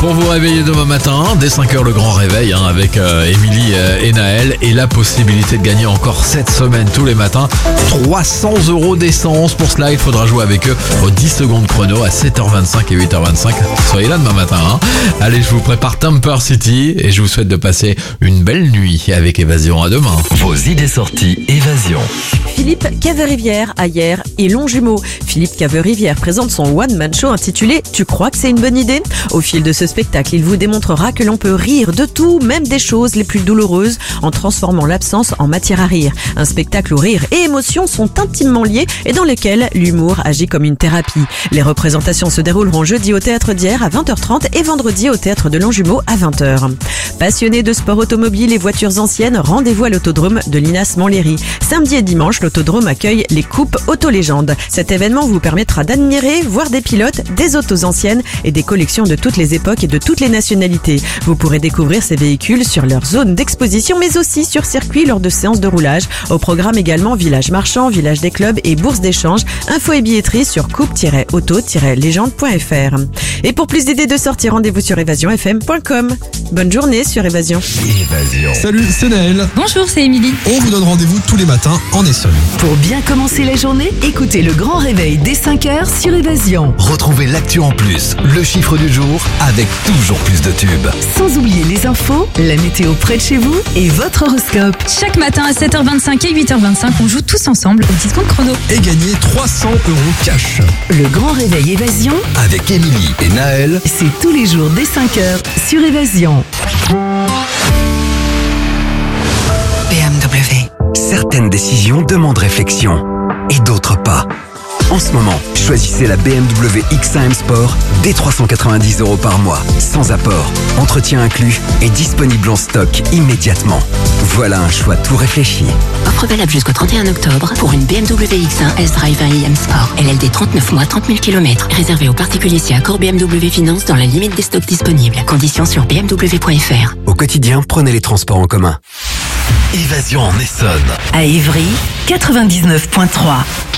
Pour vous réveiller demain matin, dès 5h le grand réveil avec Émilie et Naël et la possibilité de gagner encore cette semaine tous les matins 300 € d'essence. Pour cela, il faudra jouer avec eux aux 10 secondes chrono à 7h25 et 8h25. Soyez là demain matin. Allez, je vous prépare Temper City et je vous souhaite de passer une belle nuit avec Évasion. À demain. Vos idées sorties Évasion. Philippe Caverivière a hier et Longjumeau. Philippe Caverivière présente son one-man show intitulé « Tu crois que c'est une bonne idée ?» Au fil de ce spectacle, il vous démontrera que l'on peut rire de tout, même des choses les plus douloureuses, en transformant l'absence en matière à rire. Un spectacle où rire et émotion sont intimement liés et dans lequel l'humour agit comme une thérapie. Les représentations se dérouleront jeudi au Théâtre d'Hyères à 20h30 et vendredi au Théâtre de Longjumeau à 20h. Passionnés de sport automobile et voitures anciennes, rendez-vous à l'autodrome de Linas Montlhéry. Samedi et dimanche, l'autodrome accueille les coupes Auto-Légendes. Cet événement vous permettra d'admirer, voir des pilotes, des autos anciennes et des collections de toutes les époques et de toutes les nationalités. Vous pourrez découvrir ces véhicules sur leur zone d'exposition, mais aussi sur circuit lors de séances de roulage. Au programme également village marchand, village des clubs et bourse d'échange. Infos et billetterie sur coupe-auto-légende.fr. Et pour plus d'idées de sortie, rendez-vous sur évasionfm.com. Bonne journée sur Évasion. Salut, c'est Naël. Bonjour, c'est Émilie. On vous donne rendez-vous tous les matins en Essonne. Pour bien commencer la journée, écoutez le grand réveil dès 5h sur Évasion. Retrouvez l'actu en plus, le chiffre du jour avec toujours plus de tubes. Sans oublier les infos, la météo près de chez vous et votre horoscope. Chaque matin à 7h25 et 8h25, on joue tous ensemble au 10 secondes chrono. Et gagner 300 € cash. Le grand réveil Évasion, Avec Émilie et Naël. c'est tous les jours dès 5h sur Évasion. BMW. Certaines décisions demandent réflexion et d'autres pas. En ce moment, choisissez la BMW X1 M Sport dès 390 € par mois, sans apport, entretien inclus et disponible en stock immédiatement. Voilà un choix tout réfléchi. Offre valable jusqu'au 31 octobre pour une BMW X1 S-Drive 1 IM Sport. LLD 39 mois, 30 000 km. Réservé aux particuliers si accord BMW Finance dans la limite des stocks disponibles. Conditions sur bmw.fr. Au quotidien, prenez les transports en commun. Évasion en Essonne. À Évry, 99.3.